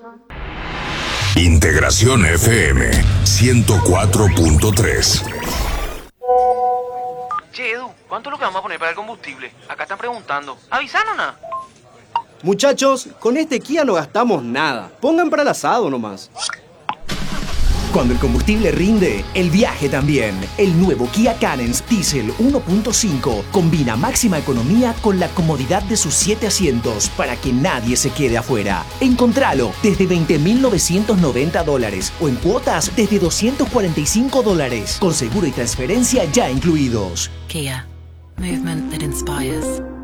Integración FM 104.3. Che, Edu, ¿cuánto es lo que vamos a poner para el combustible? Acá están preguntando. ¿Avisaron nada? Muchachos, con este Kia no gastamos nada. Pongan para el asado nomás. Cuando el combustible rinde, el viaje también. El nuevo Kia Carens Diesel 1.5 combina máxima economía con la comodidad de sus 7 asientos para que nadie se quede afuera. Encontralo desde $20,990 o en cuotas desde $245 con seguro y transferencia ya incluidos. Kia. Movement that inspires.